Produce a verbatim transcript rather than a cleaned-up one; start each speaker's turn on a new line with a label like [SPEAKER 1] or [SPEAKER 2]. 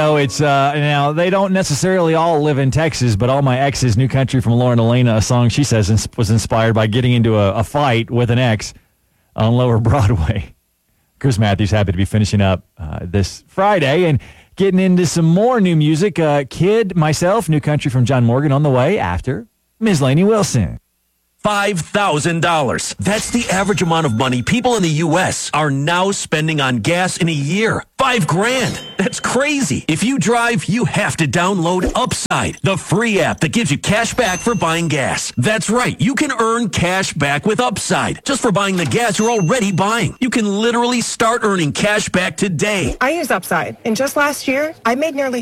[SPEAKER 1] Oh, it's uh, now they don't necessarily all live in Texas, but All My Exes, New Country from Lauren Elena, a song she says ins- was inspired by getting into a, a fight with an ex on Lower Broadway. Chris Matthews happy to be finishing up uh, this Friday and getting into some more new music. Uh, Kid, Myself, New Country from John Morgan on the way after Miz Lainey Wilson.
[SPEAKER 2] five thousand dollars. That's the average amount of money people in the U S are now spending on gas in a year. Five grand. That's crazy. If you drive, you have to download Upside, the free app that gives you cash back for buying gas. That's right. You can earn cash back with Upside just for buying the gas you're already buying. You can literally start earning cash back today.
[SPEAKER 3] I use Upside, and just last year, I made nearly